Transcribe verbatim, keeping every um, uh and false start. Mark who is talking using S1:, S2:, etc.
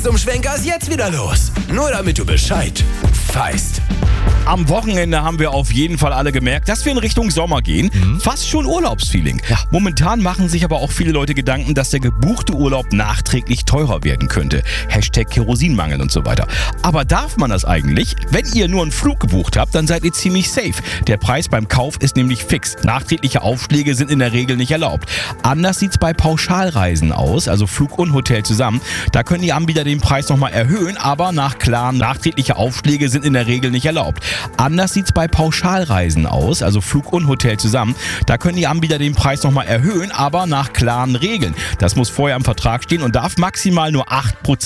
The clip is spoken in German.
S1: Zum Schwenker ist jetzt wieder los. Nur damit du Bescheid weißt.
S2: Am Wochenende haben wir auf jeden Fall alle gemerkt, dass wir in Richtung Sommer gehen. Mhm. Fast schon Urlaubsfeeling. Ja. Momentan machen sich aber auch viele Leute Gedanken, dass der gebuchte Urlaub nachträglich teurer werden könnte. Hashtag Kerosinmangel und so weiter. Aber darf man das eigentlich? Wenn ihr nur einen Flug gebucht habt, dann seid ihr ziemlich safe. Der Preis beim Kauf ist nämlich fix. Nachträgliche Aufschläge sind in der Regel nicht erlaubt. Anders sieht es bei Pauschalreisen aus, also Flug und Hotel zusammen. Da können die Anbieter den Preis nochmal erhöhen, aber nach klaren nachträgliche Aufschläge sind in der Regel nicht erlaubt. Anders sieht es bei Pauschalreisen aus, also Flug und Hotel zusammen. Da können die Anbieter den Preis nochmal erhöhen, aber nach klaren Regeln. Das muss vorher im Vertrag stehen und darf maximal nur acht Prozent